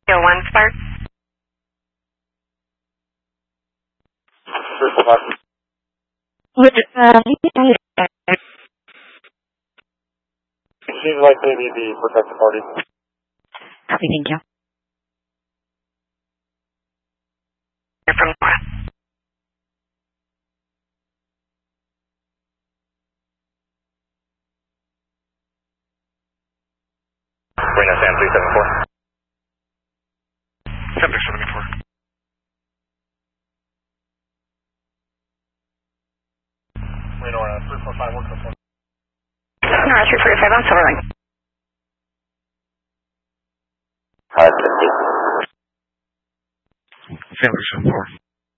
1 Spark. Seems like maybe the protected party. Copy, thank you. From Laura. Bring us in, 374. 774. Reno, 345, 144. Nora 345 on Silverline. Hi, 774.